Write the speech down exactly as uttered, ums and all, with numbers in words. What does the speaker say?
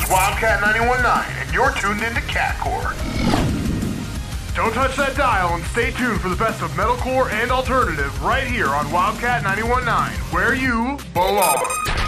Wildcat ninety-one point nine, and you're tuned into Catcore. Don't touch that dial and stay tuned for the best of metalcore and alternative right here on Wildcat ninety-one point nine, where you belong.